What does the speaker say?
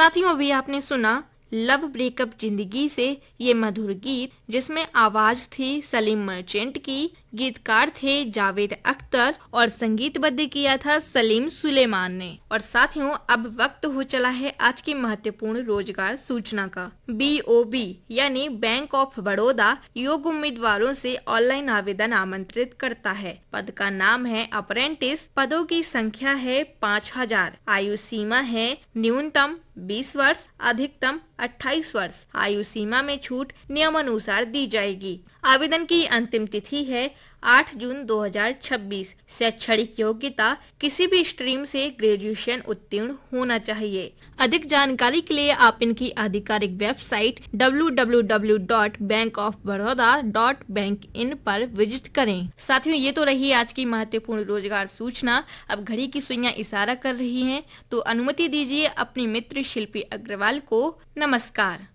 साथियों, अभी आपने सुना लव ब्रेकअप जिंदगी से ये मधुर गीत, जिसमें आवाज थी सलीम मर्चेंट की, गीतकार थे जावेद अख्तर और संगीतबद्ध किया था सलीम सुलेमान ने। और साथियों, अब वक्त हो चला है आज की महत्वपूर्ण रोजगार सूचना का। BOB यानी बैंक ऑफ बड़ौदा योग्य उम्मीदवारों से ऑनलाइन आवेदन आमंत्रित करता है। पद का नाम है अप्रेंटिस। पदों की संख्या है 5000। आयु सीमा है न्यूनतम 20 वर्ष, अधिकतम 28 वर्ष। आयु सीमा में छूट नियमानुसार दी जाएगी। आवेदन की अंतिम तिथि है 8 जून 2026। शैक्षणिक योग्यता किसी भी स्ट्रीम से ग्रेजुएशन उत्तीर्ण होना चाहिए। अधिक जानकारी के लिए आप इनकी आधिकारिक वेबसाइट www.bankofbaroda.bankin पर विजिट करें। साथियों, ये तो रही आज की महत्वपूर्ण रोजगार सूचना। अब घड़ी की सुइयां इशारा कर रही हैं, तो अनुमति दीजिए अपनी मित्र शिल्पी अग्रवाल को। नमस्कार।